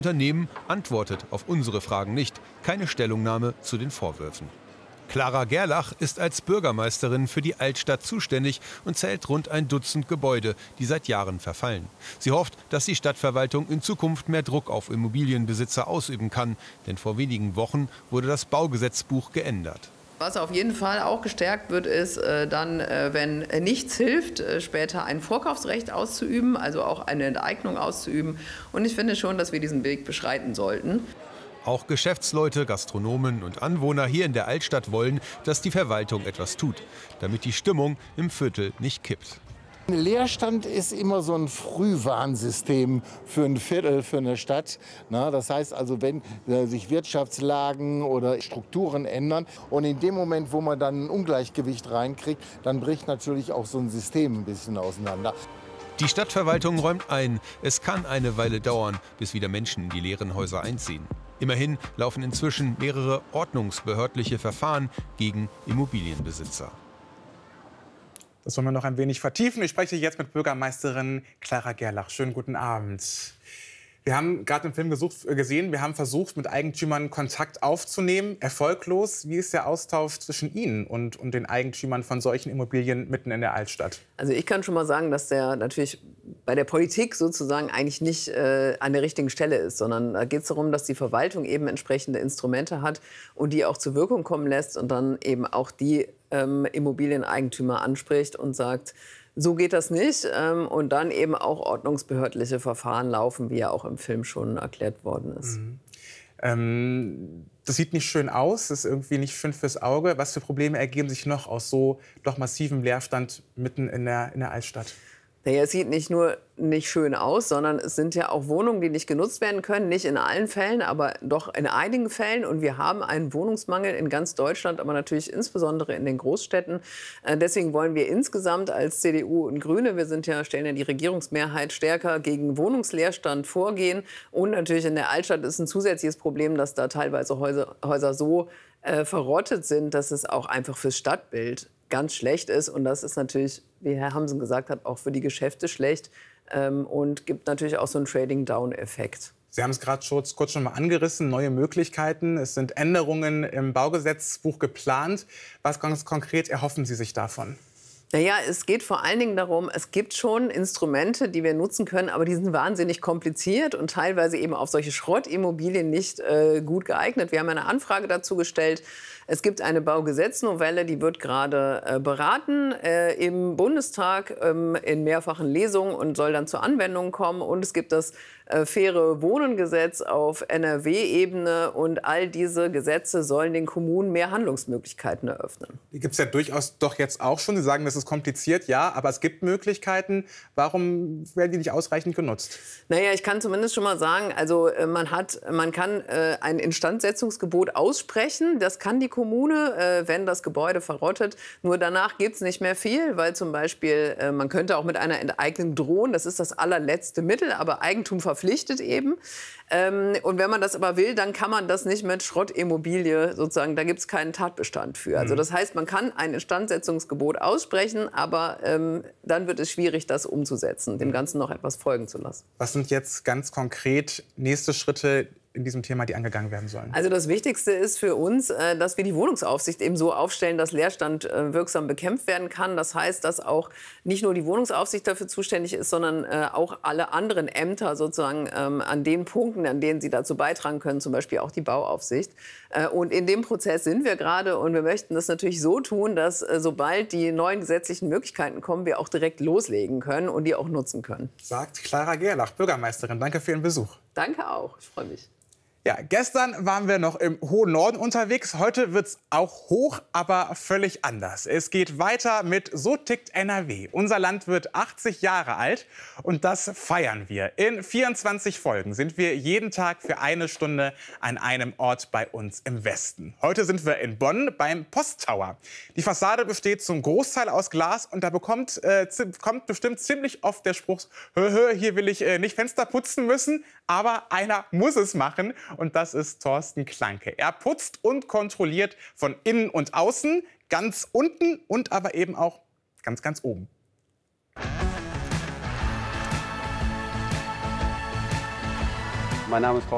Unternehmen antwortet auf unsere Fragen nicht. Keine Stellungnahme zu den Vorwürfen. Clara Gerlach ist als Bürgermeisterin für die Altstadt zuständig und zählt rund ein Dutzend Gebäude, die seit Jahren verfallen. Sie hofft, dass die Stadtverwaltung in Zukunft mehr Druck auf Immobilienbesitzer ausüben kann. Denn vor wenigen Wochen wurde das Baugesetzbuch geändert. Was auf jeden Fall auch gestärkt wird, ist dann, wenn nichts hilft, später ein Vorkaufsrecht auszuüben, also auch eine Enteignung auszuüben. Und ich finde schon, dass wir diesen Weg beschreiten sollten. Auch Geschäftsleute, Gastronomen und Anwohner hier in der Altstadt wollen, dass die Verwaltung etwas tut, damit die Stimmung im Viertel nicht kippt. Leerstand ist immer so ein Frühwarnsystem für ein Viertel, für eine Stadt. Das heißt also, wenn sich Wirtschaftslagen oder Strukturen ändern und in dem Moment, wo man dann ein Ungleichgewicht reinkriegt, dann bricht natürlich auch so ein System ein bisschen auseinander. Die Stadtverwaltung räumt ein, es kann eine Weile dauern, bis wieder Menschen in die leeren Häuser einziehen. Immerhin laufen inzwischen mehrere ordnungsbehördliche Verfahren gegen Immobilienbesitzer. Das wollen wir noch ein wenig vertiefen. Ich spreche jetzt mit Bürgermeisterin Clara Gerlach. Schönen guten Abend. Wir haben gerade im Film gesehen, wir haben versucht, mit Eigentümern Kontakt aufzunehmen. Erfolglos. Wie ist der Austausch zwischen Ihnen und den Eigentümern von solchen Immobilien mitten in der Altstadt? Also ich kann schon mal sagen, dass der natürlich bei der Politik sozusagen eigentlich nicht an der richtigen Stelle ist, sondern da geht es darum, dass die Verwaltung eben entsprechende Instrumente hat und die auch zur Wirkung kommen lässt und dann eben auch die Immobilieneigentümer anspricht und sagt, so geht das nicht. Und dann eben auch ordnungsbehördliche Verfahren laufen, wie ja auch im Film schon erklärt worden ist. Das sieht nicht schön aus, das ist irgendwie nicht schön fürs Auge. Was für Probleme ergeben sich noch aus so doch massivem Leerstand mitten in der Altstadt? Naja, es sieht nicht nur nicht schön aus, sondern es sind ja auch Wohnungen, die nicht genutzt werden können. Nicht in allen Fällen, aber doch in einigen Fällen. Und wir haben einen Wohnungsmangel in ganz Deutschland, aber natürlich insbesondere in den Großstädten. Deswegen wollen wir insgesamt als CDU und Grüne, stellen ja die Regierungsmehrheit, stärker gegen Wohnungsleerstand vorgehen. Und natürlich in der Altstadt ist ein zusätzliches Problem, dass da teilweise Häuser so verrottet sind, dass es auch einfach fürs Stadtbild ganz schlecht ist. Und das ist natürlich, wie Herr Hamsen gesagt hat, auch für die Geschäfte schlecht und gibt natürlich auch so einen Trading-Down-Effekt. Sie haben es gerade kurz schon mal angerissen, neue Möglichkeiten. Es sind Änderungen im Baugesetzbuch geplant. Was ganz konkret erhoffen Sie sich davon? Naja, es geht vor allen Dingen darum, es gibt schon Instrumente, die wir nutzen können, aber die sind wahnsinnig kompliziert und teilweise eben auf solche Schrottimmobilien nicht gut geeignet. Wir haben eine Anfrage dazu gestellt. Es gibt eine Baugesetznovelle, die wird gerade beraten im Bundestag in mehrfachen Lesungen und soll dann zur Anwendung kommen. Und es gibt das faire Wohnen-Gesetz auf NRW-Ebene. Und all diese Gesetze sollen den Kommunen mehr Handlungsmöglichkeiten eröffnen. Die gibt es ja durchaus doch jetzt auch schon. Sie sagen, das ist kompliziert, ja, aber es gibt Möglichkeiten. Warum werden die nicht ausreichend genutzt? Naja, ich kann zumindest schon mal sagen, also man kann ein Instandsetzungsgebot aussprechen. Das kann die Kommune, wenn das Gebäude verrottet. Nur danach gibt es nicht mehr viel, weil zum Beispiel man könnte auch mit einer Enteignung drohen. Das ist das allerletzte Mittel, aber Eigentum verpflichtet eben. Und wenn man das aber will, dann kann man das nicht mit Schrottimmobilie sozusagen, da gibt es keinen Tatbestand für. Also das heißt, man kann ein Instandsetzungsgebot aussprechen, aber dann wird es schwierig, das umzusetzen, dem Ganzen noch etwas folgen zu lassen. Was sind jetzt ganz konkret nächste Schritte in diesem Thema, die angegangen werden sollen? Also das Wichtigste ist für uns, dass wir die Wohnungsaufsicht eben so aufstellen, dass Leerstand wirksam bekämpft werden kann. Das heißt, dass auch nicht nur die Wohnungsaufsicht dafür zuständig ist, sondern auch alle anderen Ämter sozusagen an den Punkten, an denen sie dazu beitragen können, zum Beispiel auch die Bauaufsicht. Und in dem Prozess sind wir gerade und wir möchten das natürlich so tun, dass sobald die neuen gesetzlichen Möglichkeiten kommen, wir auch direkt loslegen können und die auch nutzen können. Sagt Clara Gerlach, Bürgermeisterin. Danke für Ihren Besuch. Danke auch, ich freue mich. Ja, gestern waren wir noch im hohen Norden unterwegs. Heute wird's auch hoch, aber völlig anders. Es geht weiter mit So tickt NRW. Unser Land wird 80 Jahre alt und das feiern wir. In 24 Folgen sind wir jeden Tag für eine Stunde an einem Ort bei uns im Westen. Heute sind wir in Bonn beim Posttower. Die Fassade besteht zum Großteil aus Glas und da kommt bestimmt ziemlich oft der Spruch, hier will ich nicht Fenster putzen müssen, aber einer muss es machen. Und das ist Thorsten Klanke. Er putzt und kontrolliert von innen und außen, ganz unten und aber eben auch ganz, ganz oben. Mein Name ist